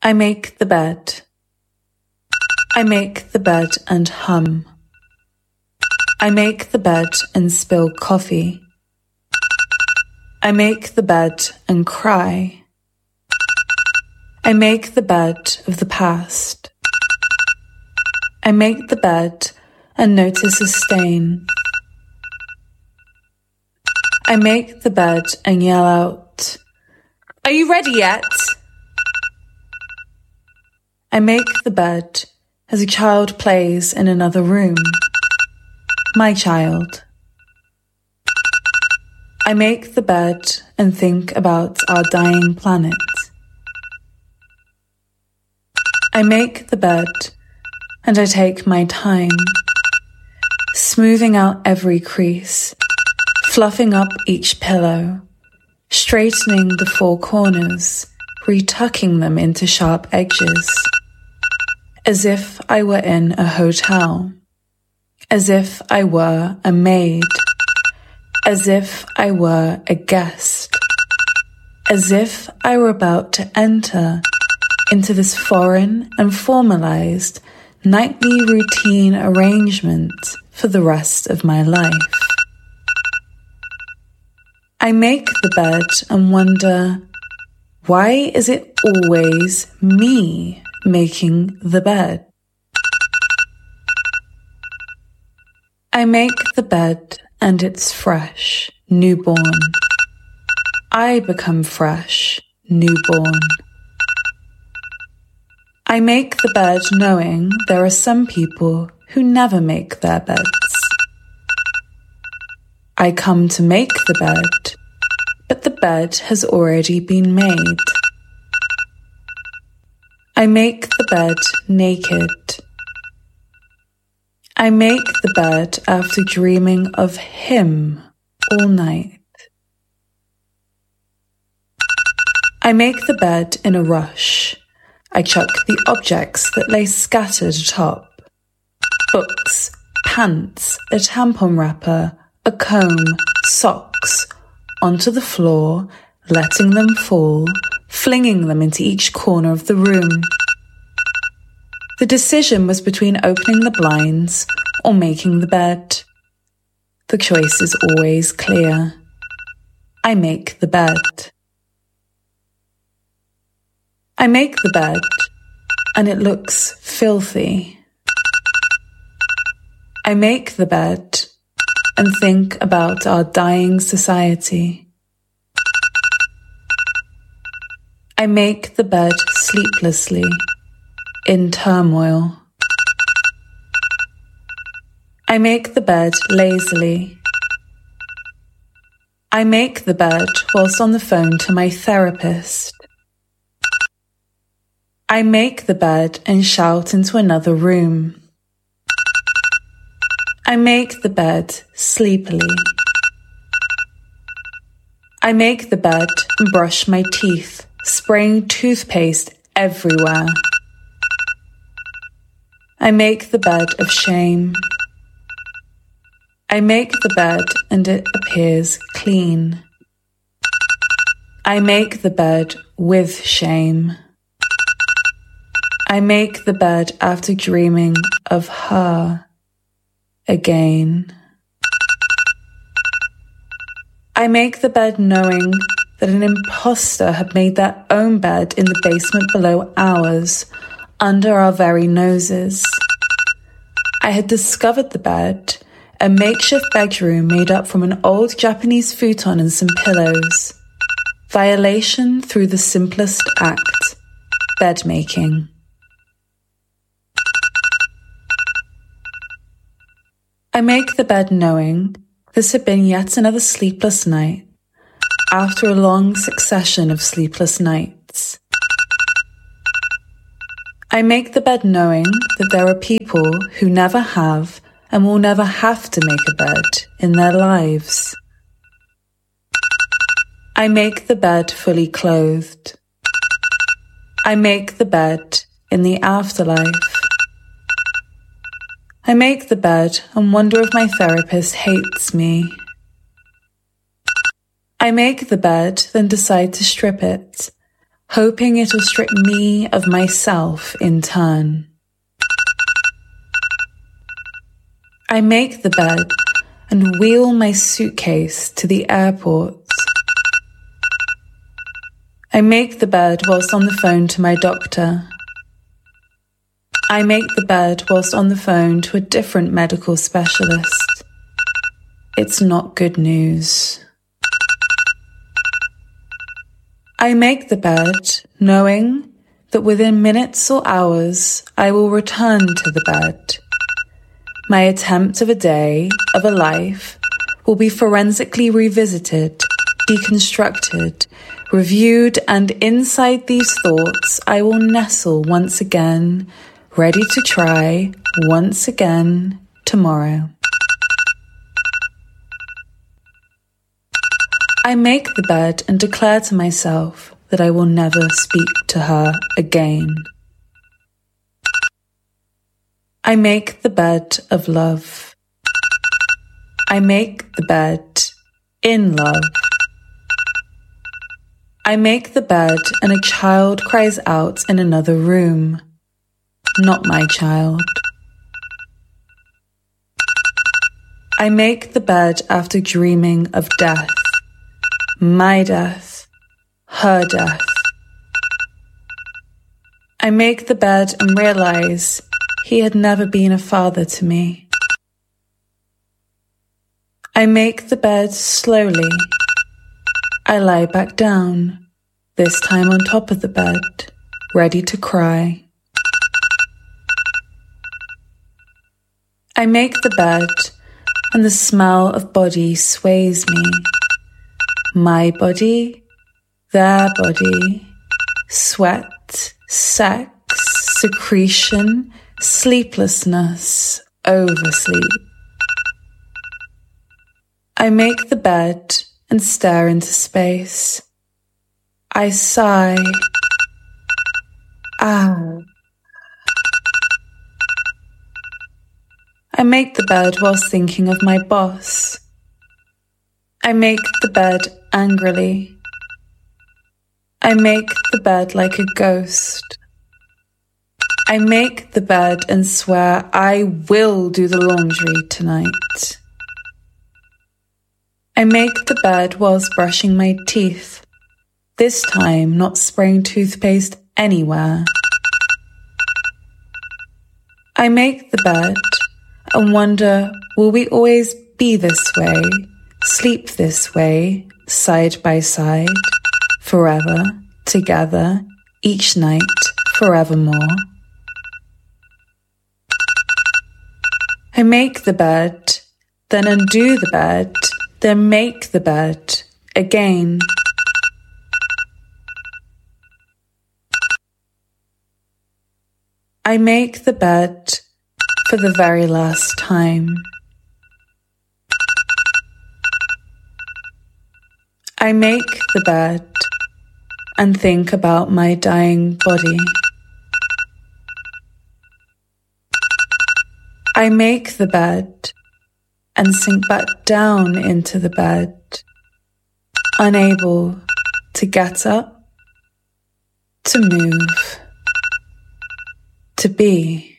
I make the bed. I make the bed and hum. I make the bed and spill coffee. I make the bed and cry. I make the bed of the past. I make the bed and notice a stain. I make the bed and yell out, "Are you ready yet?" I make the bed as a child plays in another room. My child. I make the bed and think about our dying planet. I make the bed and I take my time, smoothing out every crease, fluffing up each pillow, straightening the four corners, retucking them into sharp edges, as if I were in a hotel, as if I were a maid, as if I were a guest, as if I were about to enter into this foreign and formalized nightly routine arrangement for the rest of my life. I make the bed and wonder, why is it always me making the bed? I make the bed and it's fresh, newborn. I become fresh, newborn. I make the bed knowing there are some people who never make their beds. I come to make the bed, but the bed has already been made. I make the bed naked. I make the bed after dreaming of him all night. I make the bed in a rush. I chuck the objects that lay scattered atop. Books, pants, a tampon wrapper, a comb, socks, onto the floor, letting them fall, flinging them into each corner of the room. The decision was between opening the blinds or making the bed. The choice is always clear. I make the bed. I make the bed, and it looks filthy. I make the bed and think about our dying society. I make the bed sleeplessly, in turmoil. I make the bed lazily. I make the bed whilst on the phone to my therapist. I make the bed and shout into another room. I make the bed sleepily. I make the bed and brush my teeth, spraying toothpaste everywhere. I make the bed of shame. I make the bed and it appears clean. I make the bed with shame. I make the bed after dreaming of her again. I make the bed knowing that an imposter had made their own bed in the basement below ours, under our very noses. I had discovered the bed, a makeshift bedroom made up from an old Japanese futon and some pillows. Violation through the simplest act, bed making. I make the bed knowing this had been yet another sleepless night, after a long succession of sleepless nights. I make the bed knowing that there are people who never have and will never have to make a bed in their lives. I make the bed fully clothed. I make the bed in the afterlife. I make the bed and wonder if my therapist hates me. I make the bed, then decide to strip it, hoping it'll strip me of myself in turn. I make the bed and wheel my suitcase to the airport. I make the bed whilst on the phone to my doctor. I make the bed whilst on the phone to a different medical specialist. It's not good news. I make the bed knowing that within minutes or hours I will return to the bed. My attempt of a day, of a life, will be forensically revisited, deconstructed, reviewed, and inside these thoughts I will nestle once again, ready to try once again tomorrow. I make the bed and declare to myself that I will never speak to her again. I make the bed of love. I make the bed in love. I make the bed and a child cries out in another room. Not my child. I make the bed after dreaming of death. My death. Her death. I make the bed and realize he had never been a father to me. I make the bed slowly. I lie back down, this time on top of the bed, ready to cry. I make the bed, and the smell of body sways me. My body, their body, sweat, sex, secretion, sleeplessness, oversleep. I make the bed and stare into space. I sigh. Ah. I make the bed whilst thinking of my boss. I make the bed angrily. I make the bed like a ghost. I make the bed and swear I will do the laundry tonight. I make the bed whilst brushing my teeth, this time not spraying toothpaste anywhere. I make the bed and wonder, will we always be this way, sleep this way, side by side, forever, together, each night, forevermore? I make the bed, then undo the bed, then make the bed again. I make the bed for the very last time. I make the bed and think about my dying body. I make the bed and sink back down into the bed, unable to get up, to move, to be.